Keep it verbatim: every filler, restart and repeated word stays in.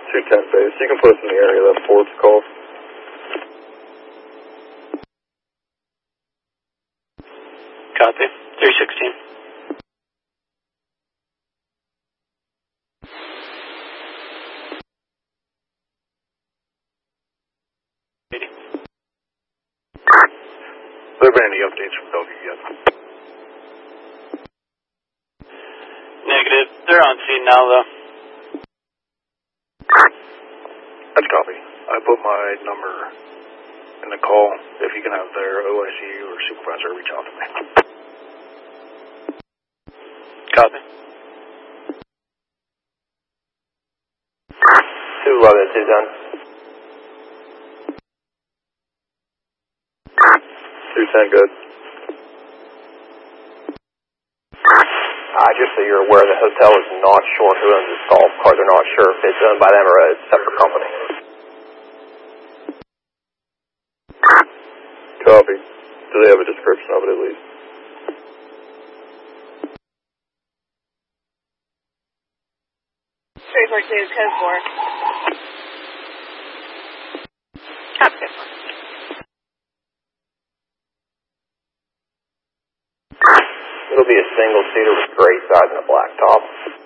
two ten base. You can put us in the area that Ford's called. Copy. three sixteen. Have there been any updates from Bellevue yet? Negative. They're on scene now, though. That's copy. I put my number in the call. If you can have their O I C or supervisor reach out to me. Copy. two eleven, two done. two ten, good. Uh, just so you're aware, the hotel is not sure who owns this golf cart. They're not sure if it's owned by them or a separate company. Copy. Do they have a description of it at least? three four two, code four. Copy. It'll be a single seater with gray sides and a black top.